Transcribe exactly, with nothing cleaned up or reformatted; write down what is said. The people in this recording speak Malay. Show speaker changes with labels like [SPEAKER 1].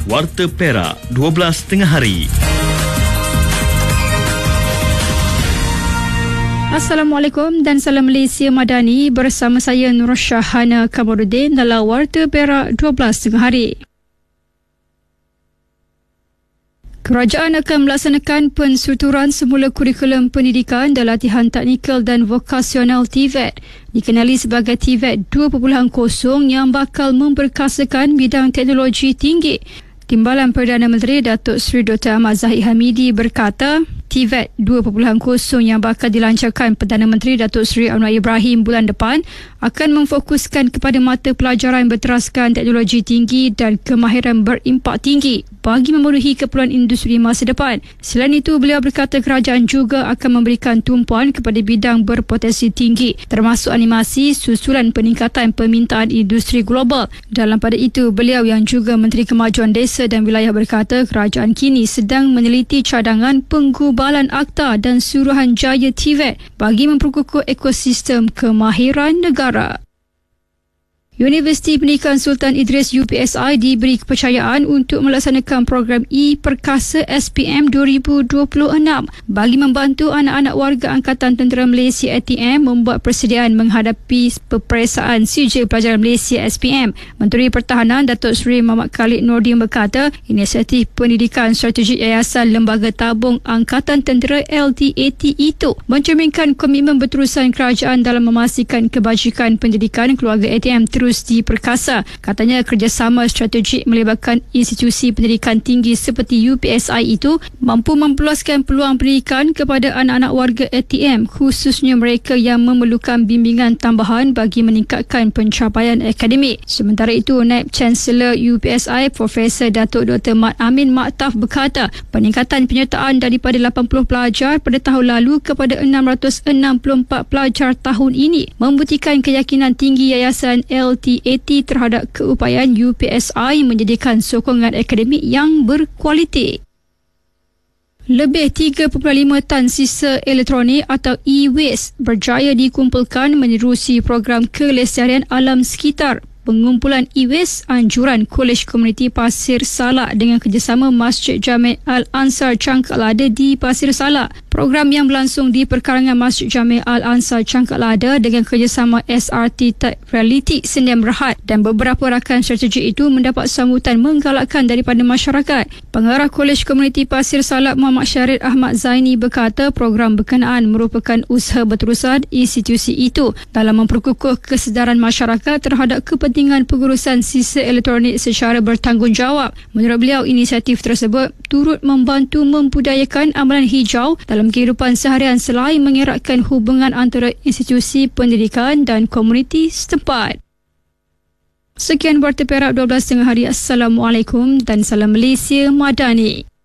[SPEAKER 1] Warta Perak dua belas tengah hari.
[SPEAKER 2] Assalamualaikum dan salam Malaysia Madani, bersama saya Nur Syahana Kamarudin dalam Warta Perak dua belas tengah hari. Kerajaan akan melaksanakan pensuturan semula kurikulum pendidikan dan latihan teknikal dan vokasional T V E T, dikenali sebagai T V E T dua titik kosong yang bakal memperkasakan bidang teknologi tinggi. Timbalan Perdana Menteri Datuk Seri Doktor Ahmad Zahid Hamidi berkata, T V E T dua titik kosong yang bakal dilancarkan Perdana Menteri Datuk Seri Anwar Ibrahim bulan depan akan memfokuskan kepada mata pelajaran berteraskan teknologi tinggi dan kemahiran berimpak tinggi bagi memenuhi keperluan industri masa depan. Selain itu, beliau berkata kerajaan juga akan memberikan tumpuan kepada bidang berpotensi tinggi termasuk animasi susulan peningkatan permintaan industri global. Dalam pada itu, beliau yang juga Menteri Kemajuan Desa dan Wilayah berkata kerajaan kini sedang meneliti cadangan penggubalan akta dan Suruhanjaya T V E T bagi memperkukuh ekosistem kemahiran negara. Universiti Pendidikan Sultan Idris U P S I diberi kepercayaan untuk melaksanakan program E-Perkasa S P M dua ribu dua puluh enam bagi membantu anak-anak warga Angkatan Tentera Malaysia A T M membuat persediaan menghadapi peperiksaan C J Pelajaran Malaysia S P M. Menteri Pertahanan Datuk Seri Muhammad Khalid Nordin berkata, inisiatif pendidikan strategik Yayasan Lembaga Tabung Angkatan Tentera L T A T itu mencerminkan komitmen berterusan kerajaan dalam memastikan kebajikan pendidikan keluarga A T M terus diperkasa. Katanya kerjasama strategik melibatkan institusi pendidikan tinggi seperti U P S I itu mampu mempeluaskan peluang pendidikan kepada anak-anak warga A T M, khususnya mereka yang memerlukan bimbingan tambahan bagi meningkatkan pencapaian akademik. Sementara itu, Naib Chancellor U P S I Profesor Datuk Doktor Mat Amin Maktaf berkata peningkatan penyertaan daripada lapan puluh pelajar pada tahun lalu kepada enam ratus enam puluh empat pelajar tahun ini membuktikan keyakinan tinggi Yayasan L T A T terhadap keupayaan U P S I menjadikan sokongan akademik yang berkualiti. Lebih tiga perpuluhan lima tan sisa elektronik atau e-waste berjaya dikumpulkan menerusi program kelestarian alam sekitar. Pengumpulan e-waste anjuran Kolej Komuniti Pasir Salak dengan kerjasama Masjid Jami' Al-Ansar Cangkak Lada di Pasir Salak. Program yang berlangsung di perkarangan Masjid Jami' Al-Ansar Cangkak Lada dengan kerjasama S R T Tech Reality Senin Berhad dan beberapa rakan strategi itu mendapat sambutan menggalakkan daripada masyarakat. Pengarah Kolej Komuniti Pasir Salak Muhammad Syarif Ahmad Zaini berkata program berkenaan merupakan usaha berterusan institusi itu dalam memperkukuh kesedaran masyarakat terhadap kepentingan dengan pengurusan sisa elektronik secara bertanggungjawab. Menurut beliau, inisiatif tersebut turut membantu membudayakan amalan hijau dalam kehidupan seharian selain mengeratkan hubungan antara institusi pendidikan dan komuniti setempat. Sekian Warta Perak dua belas tengah hari. Assalamualaikum dan salam Malaysia Madani.